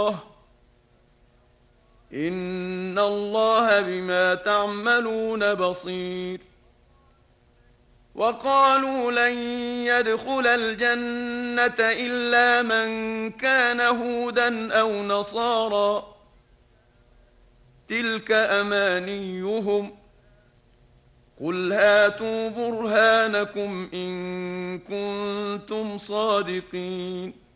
إن الله بما تعملون بصير. وقالوا لن يدخل الجنة إلا من كان هودا أو نصارى تلك أمانيهم قل هاتوا برهانكم إن كنتم صادقين.